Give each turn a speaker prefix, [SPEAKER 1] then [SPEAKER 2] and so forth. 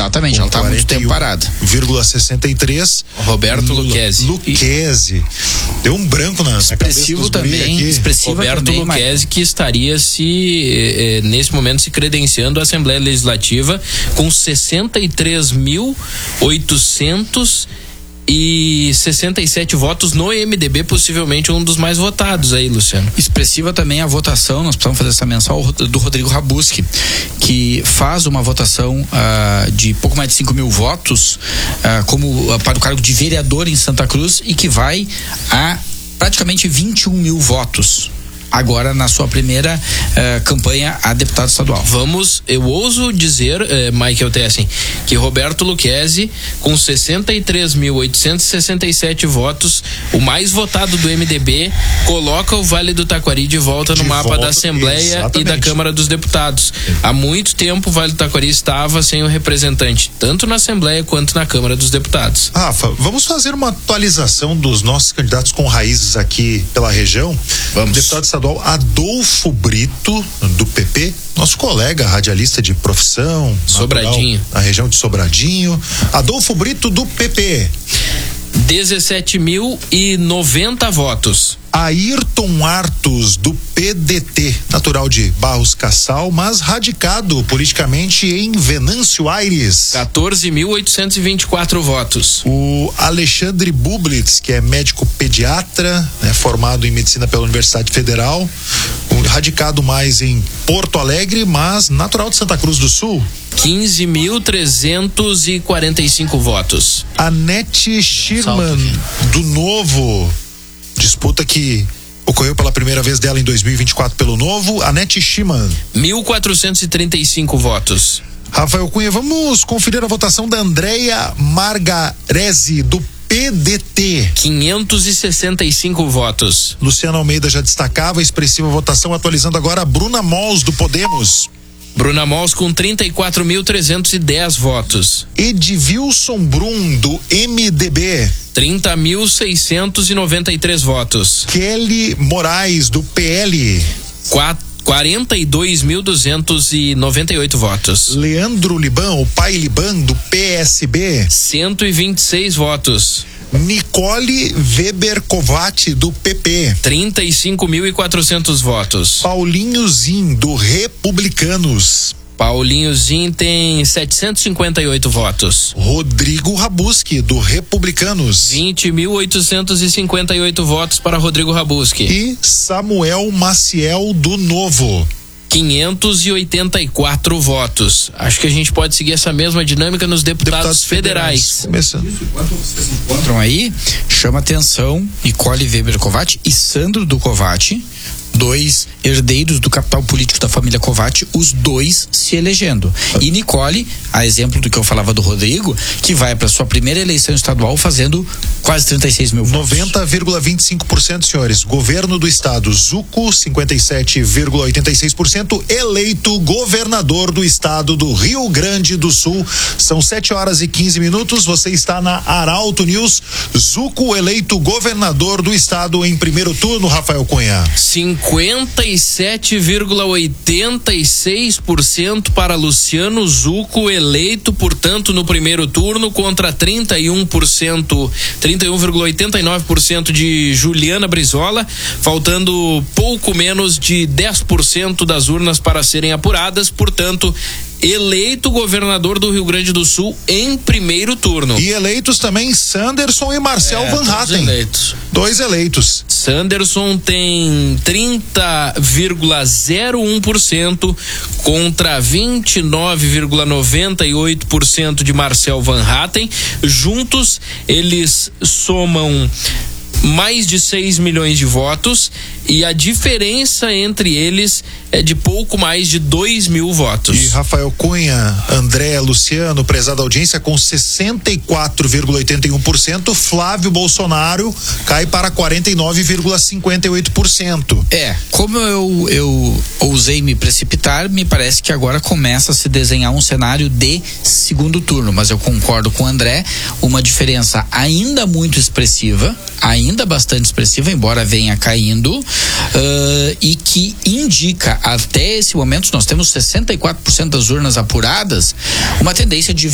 [SPEAKER 1] Exatamente, ela tá há muito tempo parada.
[SPEAKER 2] 0,63.
[SPEAKER 1] Roberto
[SPEAKER 2] Lucchesi. Deu um branco na
[SPEAKER 1] expressivo também. Expressivo
[SPEAKER 3] Roberto Lucchesi, que estaria nesse momento se credenciando à Assembleia Legislativa com 63.867 votos no MDB, possivelmente um dos mais votados aí, Luciano.
[SPEAKER 1] Expressiva também a votação, nós precisamos fazer essa menção do Rodrigo Rabuski, que faz uma votação de pouco mais de 5.000 votos para o cargo de vereador em Santa Cruz e que vai a praticamente 21.000 votos. Agora na sua primeira campanha a deputado estadual.
[SPEAKER 3] Eu ouso dizer, Michael Tessen, que Roberto Lucchesi, com 63.867 votos, o mais votado do MDB, coloca o Vale do Taquari de volta no mapa da Assembleia exatamente. E da Câmara dos Deputados. Há muito tempo o Vale do Taquari estava sem o representante, tanto na Assembleia quanto na Câmara dos Deputados.
[SPEAKER 2] Rafa, vamos fazer uma atualização dos nossos candidatos com raízes aqui pela região.
[SPEAKER 1] Vamos.
[SPEAKER 2] Deputado estadual Adolfo Brito, do PP, nosso colega radialista de profissão,
[SPEAKER 3] Sobradinho,
[SPEAKER 2] na região de Sobradinho. Adolfo Brito, do PP,
[SPEAKER 3] 17.090 votos.
[SPEAKER 2] Ayrton Artos, do PDT, natural de Barros Cassal, mas radicado politicamente em Venâncio Aires,
[SPEAKER 3] 14.824 votos.
[SPEAKER 2] O Alexandre Bublitz, que é médico pediatra, formado em medicina pela Universidade Federal, radicado mais em Porto Alegre, mas natural de Santa Cruz do Sul,
[SPEAKER 3] 15.345 votos.
[SPEAKER 2] Anete Schirman, do Novo, disputa que ocorreu pela primeira vez dela em 2024 pelo Novo. Anete Schirman,
[SPEAKER 3] 1.435 votos.
[SPEAKER 2] Rafael Cunha, vamos conferir a votação da Andréia Margarese, do PDT,
[SPEAKER 3] 565 votos.
[SPEAKER 2] Luciano Almeida já destacava a expressiva votação, atualizando agora a Bruna Mols, do Podemos.
[SPEAKER 3] Bruna Mols com 34.310 votos.
[SPEAKER 2] Edvilson Brum, do MDB,
[SPEAKER 3] 30.693 votos.
[SPEAKER 2] Kelly Moraes, do PL,
[SPEAKER 3] 42.298 votos.
[SPEAKER 2] Leandro Liban, o pai Liban, do PSB,
[SPEAKER 3] 126 votos.
[SPEAKER 2] Nicole Weber Kovac, do PP,
[SPEAKER 3] 35.400 votos.
[SPEAKER 2] Paulinho Zin, do Republicanos.
[SPEAKER 3] Paulinho Zin tem 758 votos.
[SPEAKER 2] Rodrigo Rabuski, do Republicanos,
[SPEAKER 3] 20.858 votos para Rodrigo Rabuski.
[SPEAKER 2] E Samuel Maciel, do Novo,
[SPEAKER 3] 584 votos. Acho que a gente pode seguir essa mesma dinâmica nos deputados federais.
[SPEAKER 2] Começando.
[SPEAKER 1] Encontram aí, chama atenção Nicole Weber Kovac e Sandro do Kovac, dois herdeiros do capital político da família Kovac, os dois se elegendo. E Nicole, a exemplo do que eu falava do Rodrigo, que vai para sua primeira eleição estadual fazendo quase 36.000 votos.
[SPEAKER 2] 90,25%, senhores. Governo do estado, Zuco, 57,86%, eleito governador do estado do Rio Grande do Sul. São 7h15. Você está na Arauto News. Zuco eleito governador do estado em primeiro turno, Rafael Cunha.
[SPEAKER 3] 57,86% para Luciano Zuco, eleito, portanto, no primeiro turno, contra 31,89% de Juliana Brizola, faltando pouco menos de 10% das urnas para serem apuradas, portanto, eleito governador do Rio Grande do Sul em primeiro turno.
[SPEAKER 2] E eleitos também Sanderson e Marcel Van Hatten. Dois eleitos.
[SPEAKER 3] Sanderson tem 30,01% contra 29,98% de Marcel Van Hatten. Juntos, eles somam mais de 6 milhões de votos e a diferença entre eles é de pouco mais de 2.000 votos.
[SPEAKER 2] E Rafael Cunha, André, Luciano, prezada audiência, com 64,81%, Flávio Bolsonaro cai para 49,58%.
[SPEAKER 1] Como eu ousei me precipitar, me parece que agora começa a se desenhar um cenário de segundo turno, mas eu concordo com o André, uma diferença ainda muito expressiva, ainda bastante expressiva, embora venha caindo, e que indica, até esse momento, nós temos 64% das urnas apuradas, uma tendência de